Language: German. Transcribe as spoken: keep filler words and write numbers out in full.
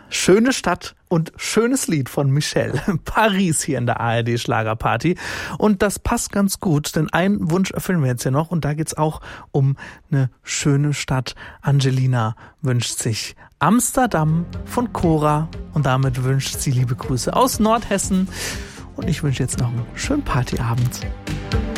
schöne Stadt und schönes Lied von Michelle. Paris hier in der A R D Schlagerparty. Und das passt ganz gut, denn einen Wunsch erfüllen wir jetzt ja noch. Und da geht's auch um eine schöne Stadt. Angelina wünscht sich Amsterdam von Cora. Und damit wünscht sie liebe Grüße aus Nordhessen. Und ich wünsche jetzt noch einen schönen Partyabend.